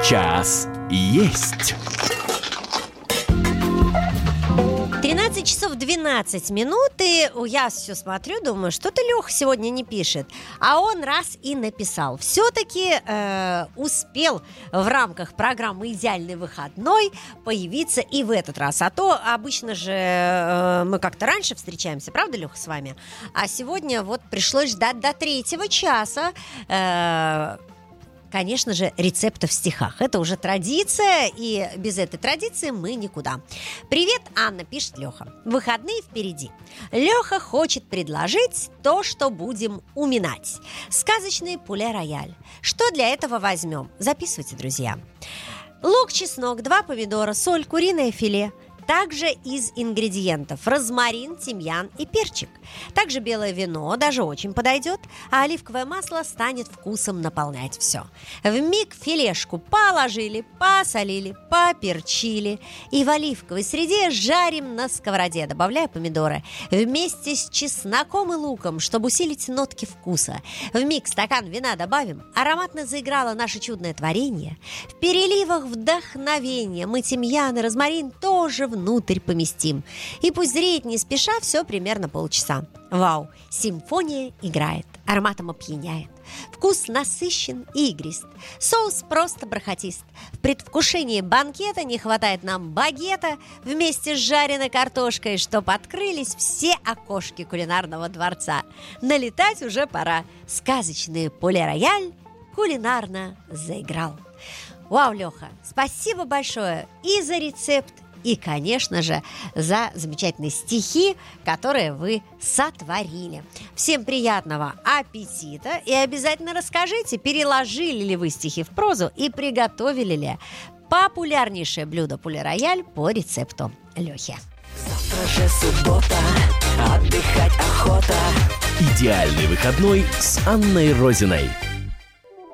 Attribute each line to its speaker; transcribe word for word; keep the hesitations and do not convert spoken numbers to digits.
Speaker 1: Час есть.
Speaker 2: тринадцать часов двенадцать минут, и я все смотрю, думаю, что-то Леха сегодня не пишет. А он раз и написал. Все-таки э, успел в рамках программы «Идеальный выходной» появиться и в этот раз. А то обычно же э, мы как-то раньше встречаемся, правда, Леха, с вами? А сегодня вот пришлось ждать до третьего часа. Э, Конечно же, рецепты в стихах. Это уже традиция, и без этой традиции мы никуда. Привет, Анна, пишет Леха. Выходные впереди. Леха хочет предложить то, что будем уминать. Сказочный пуле-рояль. Что для этого возьмем? Записывайте, друзья. Лук, чеснок, два помидора, соль, куриное филе. Также из ингредиентов розмарин, тимьян и перчик. Также белое вино даже очень подойдет, а оливковое масло станет вкусом наполнять все. Вмиг филешку положили, посолили, поперчили и в оливковой среде жарим на сковороде, добавляя помидоры. Вместе с чесноком и луком, чтобы усилить нотки вкуса. Вмиг стакан вина добавим, ароматно заиграло наше чудное творение. В переливах вдохновения мы тимьян и розмарин тоже внутрь поместим. И пусть зреет не спеша, все примерно полчаса. Вау, симфония играет, ароматом опьяняет. Вкус насыщен и игрист. Соус просто бархатист. В предвкушении банкета не хватает нам багета вместе с жареной картошкой, чтоб открылись все окошки кулинарного дворца. Налетать уже пора. Сказочный пуле-рояль кулинарно заиграл. Вау, Леха, спасибо большое и за рецепт, и, конечно же, за замечательные стихи, которые вы сотворили. Всем приятного аппетита. И обязательно расскажите, переложили ли вы стихи в прозу и приготовили ли популярнейшее блюдо пуле-рояль по рецепту Лехи.
Speaker 3: Завтра же суббота, отдыхать охота.
Speaker 1: Идеальный выходной с Анной Розиной.